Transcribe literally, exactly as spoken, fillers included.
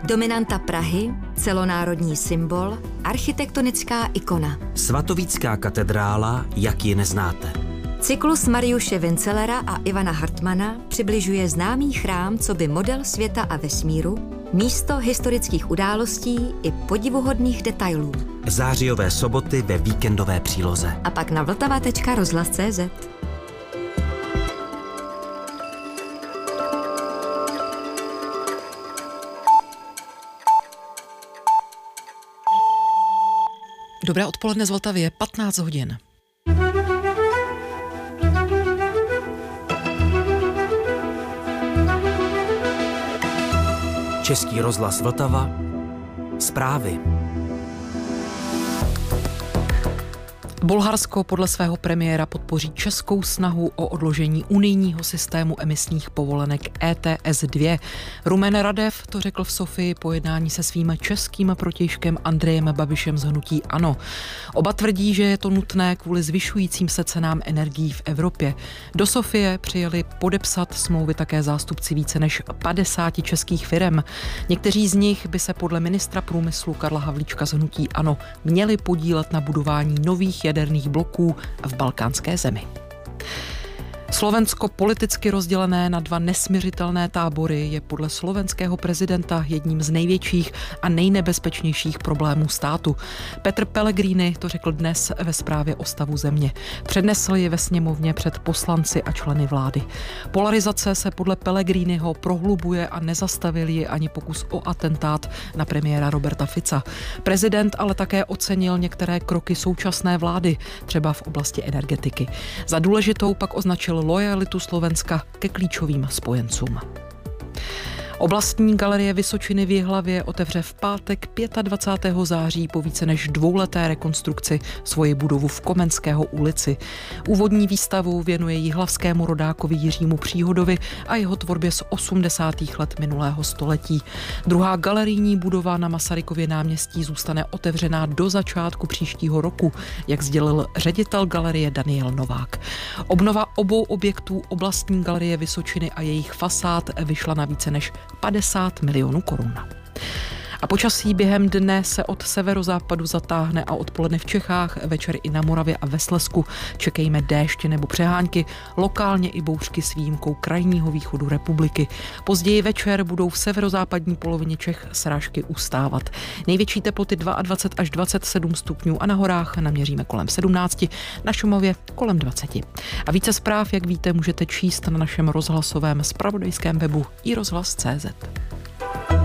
Dominanta Prahy, celonárodní symbol, architektonická ikona. Svatovícká katedrála, jak ji neznáte. Cyklus Mariuše Vincelera a Ivana Hartmana přibližuje známý chrám coby model světa a vesmíru, místo historických událostí i podivuhodných detailů. Zářijové soboty ve víkendové příloze. A pak na vltava tečka rozhlas tečka cé zet. Dobré odpoledne z Vltavy, je patnáct hodin. Český rozhlas Vltava. Zprávy. Bulharsko podle svého premiéra podpoří českou snahu o odložení unijního systému emisních povolenek E T S dva. Rumen Radev to řekl v Sofii po jednání se svým českým protějškem Andrejem Babišem z hnutí ANO. Oba tvrdí, že je to nutné kvůli zvyšujícím se cenám energií v Evropě. Do Sofie přijeli podepsat smlouvy také zástupci více než padesáti českých firem. Někteří z nich by se podle ministra průmyslu Karla Havlíčka z hnutí ANO měli podílet na budování nových jaderných bloků v balkánské zemi. Slovensko politicky rozdělené na dva nesmiřitelné tábory je podle slovenského prezidenta jedním z největších a nejnebezpečnějších problémů státu. Petr Pellegrini to řekl dnes ve zprávě o stavu země. Přednesl ji ve sněmovně před poslanci a členy vlády. Polarizace se podle Pellegriniho prohlubuje a nezastavil ji ani pokus o atentát na premiéra Roberta Fica. Prezident ale také ocenil některé kroky současné vlády, třeba v oblasti energetiky. Za důležitou pak označil lojalitu Slovenska ke klíčovým spojencům. Oblastní galerie Vysočiny v Jihlavě otevře v pátek dvacátého pátého září po více než dvouleté rekonstrukci svoji budovu v Komenského ulici. Úvodní výstavu věnuje jihlavskému rodákovi Jiřímu Příhodovi a jeho tvorbě z osmdesátých let minulého století. Druhá galerijní budova na Masarykově náměstí zůstane otevřená do začátku příštího roku, jak sdělil ředitel galerie Daniel Novák. Obnova obou objektů oblastní galerie Vysočiny a jejich fasád vyšla na více než padesát milionů korun. A počasí během dne se od severozápadu zatáhne a odpoledne v Čechách, večer i na Moravě a ve Slezsku čekejme déšť nebo přehánky, lokálně i bouřky s výjimkou krajního východu republiky. Později večer budou v severozápadní polovině Čech srážky ustávat. Největší teploty dvacet dva až dvacet sedm stupňů a na horách naměříme kolem sedmnácti, na Šumově kolem dvaceti. A více zpráv, jak víte, můžete číst na našem rozhlasovém zpravodajském webu i rozhlas tečka cé zet.